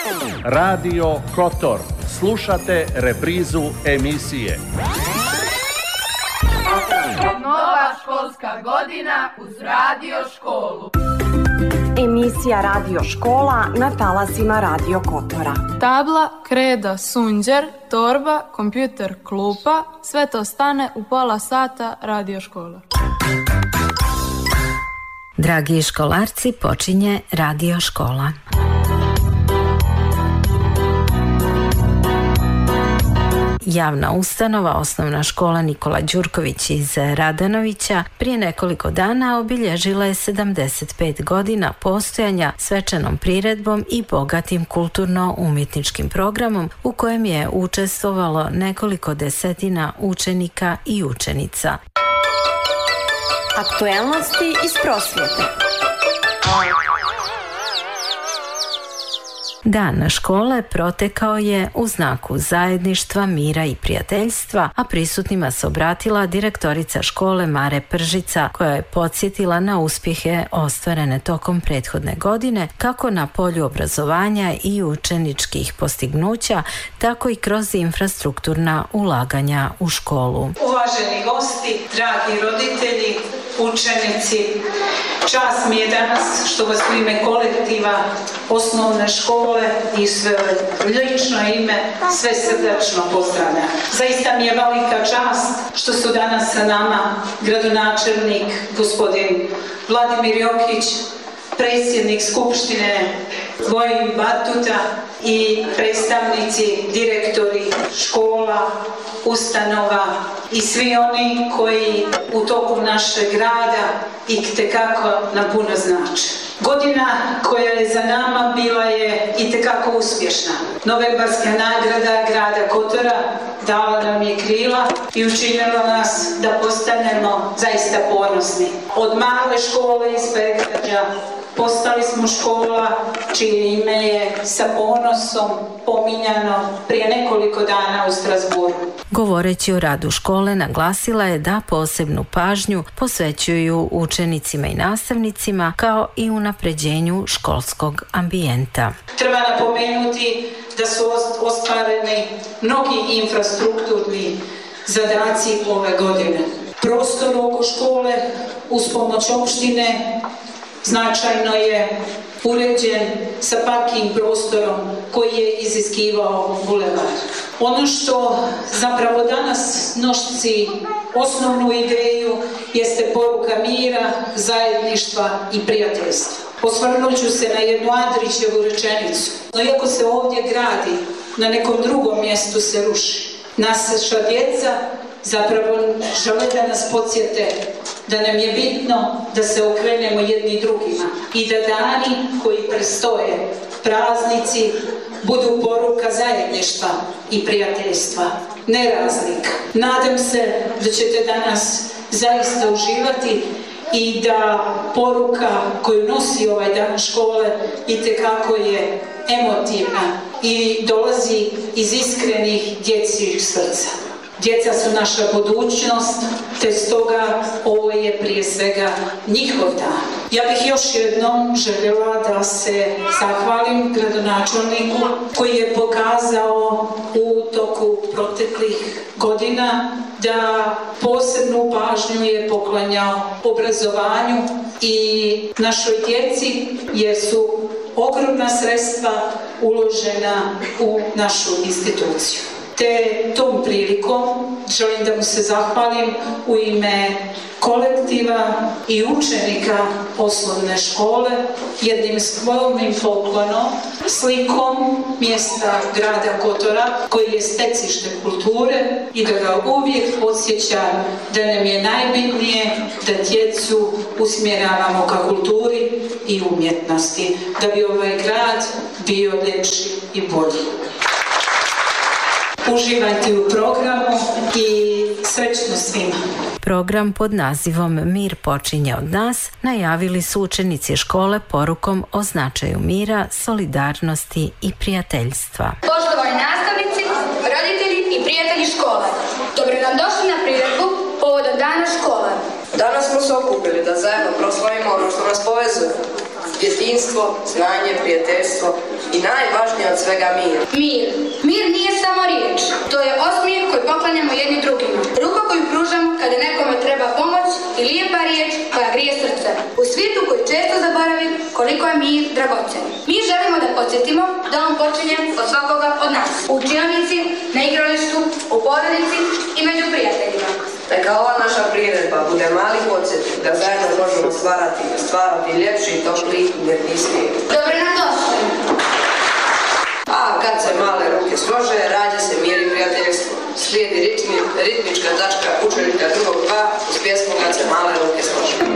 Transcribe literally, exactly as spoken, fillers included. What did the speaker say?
Radio Kotor. Slušate reprizu emisije. Nova školska godina uz Radio Školu. Emisija Radio Škola na talasima Radio Kotora. Tabla, kreda, sunđer, torba, kompjuter, klupa, sve to stane u pola sata Radio Škola. Dragi školarci, počinje Radio Škola. Javna ustanova Osnovna škola Nikola Đurković iz Radanovića prije nekoliko dana obilježila je sedamdeset pet godina postojanja svečanom priredbom i bogatim kulturno-umjetničkim programom u kojem je učestvovalo nekoliko desetina učenika i učenica. Aktuelnosti iz prosvjete. Dan škole protekao je u znaku zajedništva, mira i prijateljstva, a prisutnima se obratila direktorica škole Mare Pržica, koja je podsjetila na uspjehe ostvarene tokom prethodne godine, kako na polju obrazovanja i učeničkih postignuća, tako i kroz infrastrukturna ulaganja u školu. Uvaženi gosti, dragi roditelji, učenici, čast mi je danas što vas u ime kolektiva osnovne škole i sve lično ime sve srdačno pozdravljam. Zaista mi je velika čast što su danas sa nama gradonačelnik gospodin Vladimir Jokić, predsjednik Skupštine Vojin Batuta i predstavnici, direktori škola, ustanova i svi oni koji u toku našeg rada itekako nam puno znače. Godina koja je za nama bila je itekako uspješna. Novembarska nagrada grada Kotora dala nam je krila i učinila nas da postanemo zaista ponosni. Od male škole iz Pergrađa postali smo škola čije ime je sa ponosom pominjano prije nekoliko dana u Strasbourgu. Govoreći o radu škole, naglasila je da posebnu pažnju posvećuju učenicima i nastavnicima, kao i unapređenju školskog ambijenta. Treba napomenuti da su ostvareni mnogi infrastrukturni zadaci ove godine. Prostor oko škole uz pomoć opštine značajno je uređen sa parking prostorom koji je iziskivao bulevar. Ono što zapravo danas nosi osnovnu ideju jeste poruka mira, zajedništva i prijateljstva. Osvrnut ću se na jednu Andrićevu rečenicu. No iako se ovdje gradi, na nekom drugom mjestu se ruši. Naša djeca zapravo žele da nas podsjete da nam je bitno da se okrenemo jedni drugima i da dani koji prestoje, praznici, budu poruka zajedništva i prijateljstva, ne razlika. Nadam se da ćete danas zaista uživati i da poruka koju nosi ovaj dan škole itekako je emotivna i dolazi iz iskrenih dječjih srca. Djeca su naša budućnost, te stoga ovo je prije svega njihov dan. Ja bih još jednom željela da se zahvalim gradonačelniku koji je pokazao u toku proteklih godina da posebnu pažnju je poklanjao obrazovanju i našoj djeci, jer su ogromna sredstva uložena u našu instituciju. Te tom prilikom želim da mu se zahvalim u ime kolektiva i učenika osnovne škole jednim skromnim poklonom, slikom mjesta grada Kotora koji je stecište kulture i da ga uvijek podsjeća da nam je najbitnije da djecu usmjeravamo ka kulturi i umjetnosti, da bi ovaj grad bio ljepši i bolji. Uživajte u programu i srećno svima. Program pod nazivom Mir počinje od nas najavili su učenici škole porukom o značaju mira, solidarnosti i prijateljstva. Poštovani nastavnici, roditelji i prijatelji škole, dobro nam došli na priredbu povodom dana škole. Danas smo se okupili da zajedno proslavimo ono što nas povezuje. Djetinjstvo, znanje, prijateljstvo i najvažnije najvažnije od svega mir. Mir. Mir nije samo riječ. To je osmijeh koji poklanjamo jedni drugima. Ruka koju pružamo kada nekome treba pomoć i lijepa riječ koja grije srce. U svijetu koji često zaboravi koliko je mir dragocen. Mi želimo da podsjetimo da on počinje od svakoga od nas. U učionici, na igralištu, u porodici i među prijateljima. Neka ova naša priredba bude mali podsjetnik da zajedno možemo stvarati, stvarati ljepši, topliji i mirniji svijet. Dobre nam došli! A kad se male ruke slože, rađa se mir i prijateljstvo. Slijedi ritmi, ritmička tačka učenika drugog dva uz pjesmu Kad se male ruke slože.